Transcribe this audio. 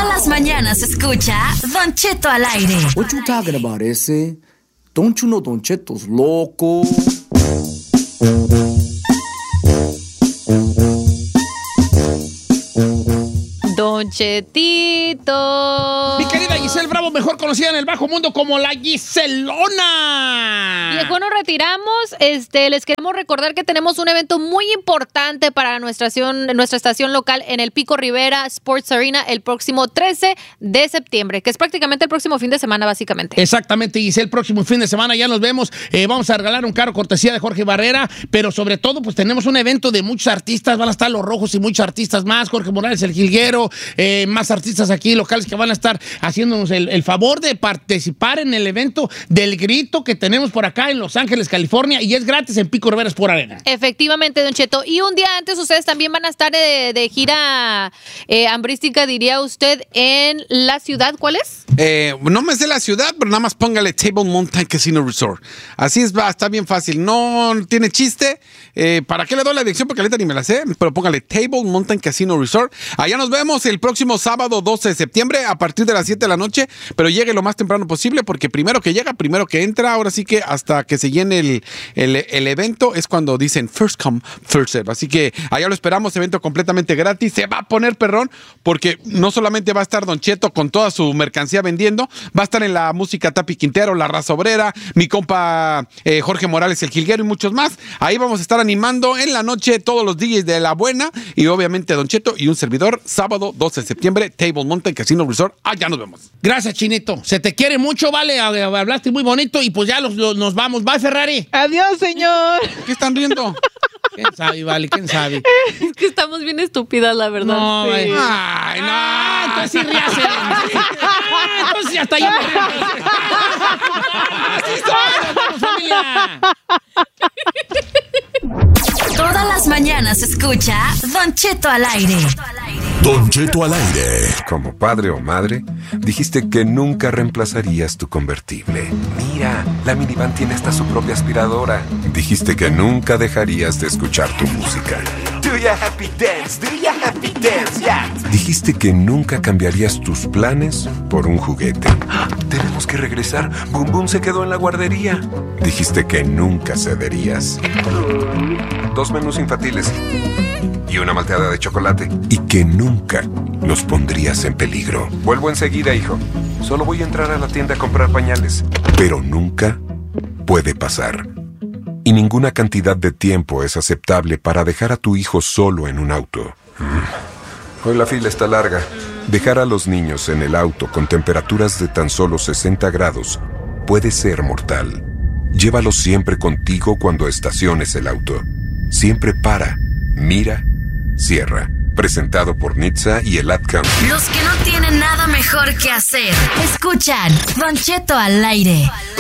Todas las mañanas escucha Don Cheto al aire. What you talking about, ese? Don't you know Don Cheto's loco? Don Chetito. Mi querida Giselle Bravo, mejor conocida en el bajo mundo como la Giselona. Viejo, nos retiramos. Les queremos recordar que tenemos un evento muy importante para nuestra estación local en el Pico Rivera Sports Arena el próximo 13 de septiembre, que es prácticamente el próximo fin de semana, básicamente. Exactamente, Giselle, el próximo fin de semana ya nos vemos. Vamos a regalar un carro cortesía de Jorge Barrera, pero sobre todo, pues tenemos un evento de muchos artistas. Van a estar Los Rojos y muchos artistas más. Jorge Morales, el Jilguero, más artistas aquí locales que van a estar haciéndonos el favor de participar en el evento del grito que tenemos por acá en Los Ángeles, California, y es gratis en Pico Rivera Sport Arena. Efectivamente, Don Cheto. Y un día antes ustedes también van a estar de gira hambrística, diría usted, en la ciudad. ¿Cuál es? No me sé la ciudad, pero nada más póngale Table Mountain Casino Resort. Así es, está bien fácil. No tiene chiste. ¿Para qué le doy la dirección? Porque ahorita ni me la sé, pero póngale Table Mountain Casino Resort. Allá nos vemos el próximo sábado 12 de septiembre a partir de las 7 de la noche, pero llegue lo más temprano posible porque primero que llega, primero que entra. Ahora sí que hasta que se llene el evento es cuando dicen first come, first serve. Así que allá lo esperamos, evento completamente gratis. Se va a poner perrón porque no solamente va a estar Don Cheto con toda su mercancía vendiendo, va a estar en la música Tapi Quintero, La Raza Obrera, mi compa Jorge Morales, el Jilguero y muchos más. Ahí vamos a estar animando en la noche todos los DJs de La Buena y obviamente Don Cheto y un servidor, sábado 12 de septiembre, Table Mountain Casino Resort. Allá nos vemos. Gracias, Chinito. Se te quiere mucho, vale. Hablaste muy bonito y pues ya nos vamos. Bye, Ferrari. Adiós, señor. ¿Qué están riendo? ¿Quién sabe, vale? ¿Quién sabe? Es que estamos bien estúpidas, la verdad. No, sí. Ay, no. Entonces sí ríase. Entonces hasta yo me río. ¡Así somos, familia! Todas las mañanas escucha Don Cheto al aire. Don Cheto al aire. Como padre o madre, dijiste que nunca reemplazarías tu convertible. Mira, la minivan tiene hasta su propia aspiradora. Dijiste que nunca dejarías de escuchar tu música. Do ya happy dance, yeah. Dijiste que nunca cambiarías tus planes por un juguete. Tenemos que regresar. Boom Boom se quedó en la guardería. Dijiste que nunca cederías. 2 menús infantiles y una malteada de chocolate. Y que nunca los pondrías en peligro. Vuelvo enseguida, hijo. Solo voy a entrar a la tienda a comprar pañales. Pero nunca puede pasar. Y ninguna cantidad de tiempo es aceptable para dejar a tu hijo solo en un auto. Hoy la fila está larga. Dejar a los niños en el auto con temperaturas de tan solo 60 grados puede ser mortal. Llévalos siempre contigo cuando estaciones el auto. Siempre para, mira, cierra. Presentado por Nitsa y el Ad Council. Los que no tienen nada mejor que hacer, escuchan Don Cheto al aire.